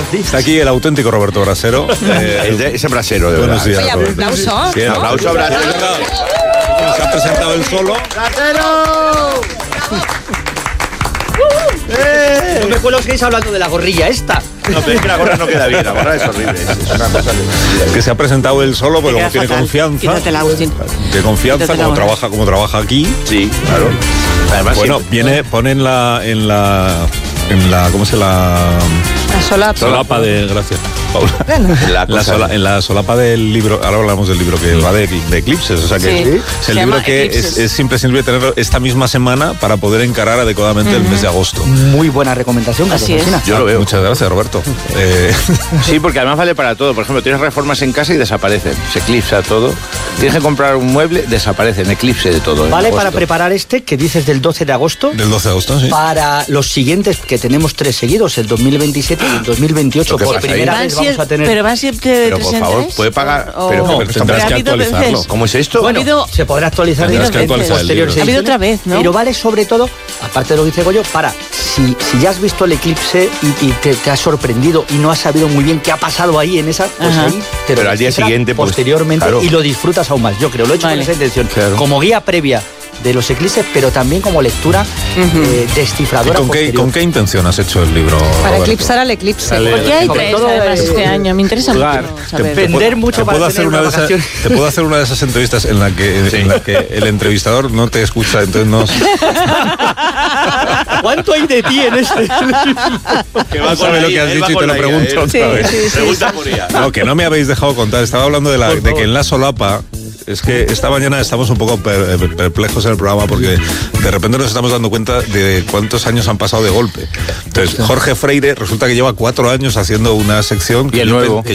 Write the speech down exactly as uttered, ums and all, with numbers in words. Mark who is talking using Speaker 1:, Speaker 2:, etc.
Speaker 1: días.
Speaker 2: Está aquí el auténtico Roberto Brasero.
Speaker 3: Eh, de, ese brasero, de
Speaker 2: Buenos
Speaker 3: verdad.
Speaker 2: días,
Speaker 4: Oye,
Speaker 2: Roberto.
Speaker 4: aplauso.
Speaker 2: Sí,
Speaker 3: Aplauso, brasero.
Speaker 2: Se ha presentado él solo.
Speaker 1: ¡Brasero! No me acuerdo que estáis hablando de la gorrilla esta.
Speaker 3: No, pero es que la gorra no queda bien, la gorra es horrible. Es una cosa de...
Speaker 2: Que se ha presentado él solo, porque como tiene
Speaker 4: fatal.
Speaker 2: confianza.
Speaker 4: Quítatela, Agustín.
Speaker 2: De confianza,
Speaker 4: Quítatela
Speaker 2: como
Speaker 4: ahora.
Speaker 2: trabaja, como trabaja aquí.
Speaker 3: Sí, claro. Además,
Speaker 2: Bueno,
Speaker 3: siempre-
Speaker 2: viene, pone en la, en la, en la, ¿cómo se la?
Speaker 4: La solapa.
Speaker 2: Solapa de, gracias, Paula.
Speaker 3: en la
Speaker 2: La
Speaker 3: cosa-
Speaker 2: sola- en la solapa del libro, ahora hablamos del libro que va de, de eclipses, o sea que
Speaker 4: Sí.
Speaker 2: es
Speaker 4: Se
Speaker 2: el
Speaker 4: llama
Speaker 2: libro que es,
Speaker 4: Eclipses.
Speaker 2: es imprescindible tenerlo esta misma semana para poder encarar adecuadamente el mes de agosto.
Speaker 1: Muy buena recomendación, Carlos
Speaker 4: Así es.
Speaker 1: Alsina.
Speaker 3: Yo lo veo.
Speaker 2: Muchas gracias, Roberto. Eh,
Speaker 3: Sí, porque además vale para todo. Por ejemplo, tienes reformas en casa y desaparecen. Se eclipsa todo. Tienes que comprar un mueble, desaparecen. Eclipse de todo. en
Speaker 1: Vale
Speaker 3: agosto.
Speaker 1: para preparar este que dices del doce de agosto.
Speaker 2: del doce de agosto, sí.
Speaker 1: Para los siguientes, que tenemos tres seguidos, el dos mil veintisiete y el dos mil veintiocho.
Speaker 3: Lo que
Speaker 1: Por
Speaker 3: pasa
Speaker 1: primera
Speaker 4: Van
Speaker 1: vez vamos
Speaker 4: siempre-
Speaker 1: a tener...
Speaker 4: Pero van siempre de
Speaker 3: Pero,
Speaker 4: tres
Speaker 3: por
Speaker 4: en
Speaker 3: favor,
Speaker 4: tres,
Speaker 3: puede pagar-
Speaker 4: o-
Speaker 3: pero-
Speaker 4: o-
Speaker 3: pero
Speaker 4: porque
Speaker 2: tendrás
Speaker 4: ha
Speaker 2: que
Speaker 4: habido
Speaker 2: actualizarlo.
Speaker 4: veces-
Speaker 3: ¿Cómo es esto?
Speaker 1: Bueno,
Speaker 4: habido-
Speaker 1: se podrá actualizar
Speaker 4: ha habido
Speaker 1: en
Speaker 4: que actualizar
Speaker 2: el
Speaker 1: posteriores
Speaker 2: libro.
Speaker 4: Ha habido
Speaker 1: ediciones,
Speaker 4: otra vez, ¿no?
Speaker 1: Pero vale sobre todo, aparte de lo que dice Goyo, para si, si ya has visto el eclipse y, y te, te has sorprendido y no has sabido muy bien qué ha pasado ahí en esa, pues
Speaker 4: Ajá.
Speaker 1: ahí te lo
Speaker 3: Pero al día
Speaker 1: descifra
Speaker 3: siguiente, pues,
Speaker 1: posteriormente
Speaker 3: claro.
Speaker 1: y lo disfrutas aún más. Yo creo, lo he hecho
Speaker 4: Vale.
Speaker 1: con esa intención.
Speaker 3: Claro.
Speaker 1: Como guía previa de los eclipses, pero también como lectura eh,
Speaker 2: ¿Y
Speaker 1: descifradora
Speaker 2: con qué,
Speaker 1: posterior.
Speaker 2: con qué intención has hecho el libro,
Speaker 5: Para
Speaker 2: Roberto?
Speaker 5: eclipsar al eclipse.
Speaker 2: Sale-
Speaker 4: Porque hay
Speaker 1: Sobre
Speaker 4: tres
Speaker 1: todo,
Speaker 4: además
Speaker 1: eh,
Speaker 4: este año. Me interesa
Speaker 3: jugar.
Speaker 4: mucho
Speaker 2: Te-
Speaker 4: saber.
Speaker 2: te
Speaker 1: Vender
Speaker 2: puedo-
Speaker 1: mucho
Speaker 2: te
Speaker 1: para
Speaker 2: puedo
Speaker 1: tener
Speaker 2: hacer una de
Speaker 1: unas
Speaker 2: esas,
Speaker 1: vacaciones.
Speaker 2: te puedo hacer una de esas entrevistas en la que, en la que el entrevistador no te escucha, entonces no.
Speaker 1: ¿Cuánto hay de ti en este?
Speaker 3: Que
Speaker 2: No sabe lo que has dicho y te lo pregunto otra vez.
Speaker 3: Pregunta por ella.
Speaker 2: No, que no me habéis dejado contar. Estaba hablando de, la, de que en la solapa. Es que esta mañana estamos un poco per- perplejos en el programa porque de repente nos estamos dando cuenta de cuántos años han pasado de golpe. Entonces, Jorge Freire resulta que lleva cuatro años haciendo una sección que
Speaker 3: Y el
Speaker 2: yo pe-
Speaker 3: nuevo.
Speaker 2: que